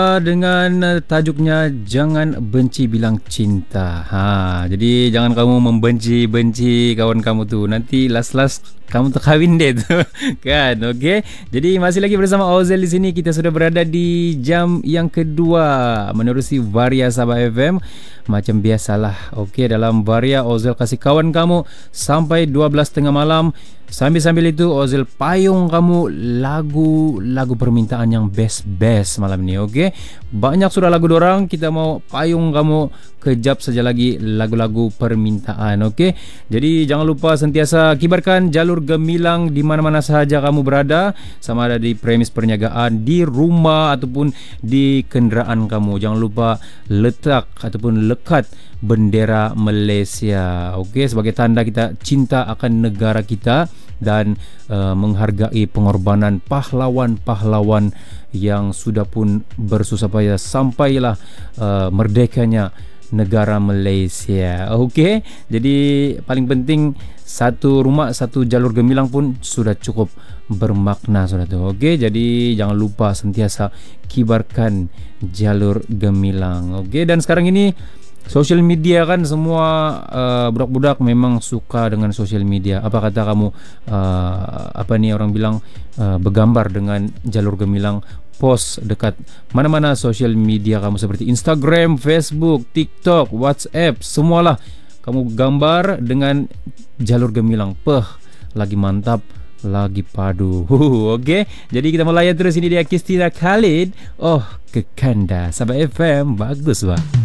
Dengan tajuknya jangan benci bilang cinta. Jadi jangan kamu membenci-benci kawan kamu tu. Nanti last kamu terkahwin deh tu. Kan? Okey. Jadi masih lagi bersama Ozel di sini. Kita sudah berada di jam yang kedua menerusi Varia Sabah FM. Macam biasalah. Okey, dalam Varia Ozel kasih kawan kamu sampai 12.30 malam. Sambil-sambil itu Ozel payung kamu lagu-lagu permintaan yang best-best malam ni. Okey. Banyak sudah lagu dorang, kita mau payung kamu kejap saja lagi lagu-lagu permintaan. Okey. Jadi jangan lupa sentiasa kibarkan jalur gemilang di mana-mana sahaja kamu berada, sama ada di premis perniagaan, di rumah ataupun di kenderaan kamu. Jangan lupa letak ataupun lekat bendera Malaysia. Okey, sebagai tanda kita cinta akan negara kita dan menghargai pengorbanan pahlawan-pahlawan yang sudah pun bersusah payah sampailah merdekanya negara Malaysia. Okey, jadi paling penting satu rumah satu jalur gemilang pun sudah cukup bermakna sudah tu. Okey, jadi jangan lupa sentiasa kibarkan jalur gemilang. Okey, dan sekarang ini social media kan semua budak-budak memang suka dengan social media. Apa kata kamu apa ni orang bilang bergambar dengan jalur gemilang, post dekat mana-mana social media kamu seperti Instagram, Facebook, TikTok, WhatsApp, semualah kamu gambar dengan jalur gemilang. Lagi mantap, lagi padu. Okey, jadi kita melayan terus ini dia Christina Khalid. Oh, Kekanda Sabah FM, bagus bah.